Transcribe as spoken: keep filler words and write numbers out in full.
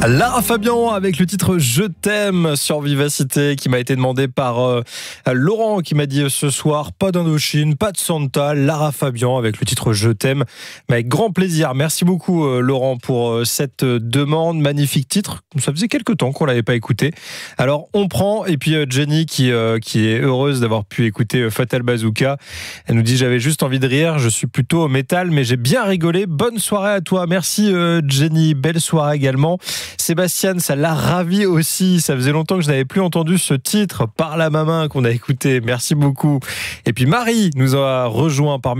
Lara Fabian avec le titre Je t'aime sur Vivacité qui m'a été demandé par euh, Laurent qui m'a dit ce soir pas d'Indochine, pas de Santa, Lara Fabian avec le titre Je t'aime, mais avec grand plaisir. Merci beaucoup euh, Laurent pour euh, cette demande, magnifique titre. Ça faisait quelques temps qu'on l'avait pas écouté. Alors on prend et puis euh, Jenny qui euh, qui est heureuse d'avoir pu écouter euh, Fatal Bazooka. Elle nous dit j'avais juste envie de rire, je suis plutôt au métal mais j'ai bien rigolé. Bonne soirée à toi. Merci euh, Jenny, belle soirée également. Sébastien, ça l'a ravi aussi. Ça faisait longtemps que je n'avais plus entendu ce titre, Par la main qu'on a écouté. Merci beaucoup. Et puis Marie nous a rejoint par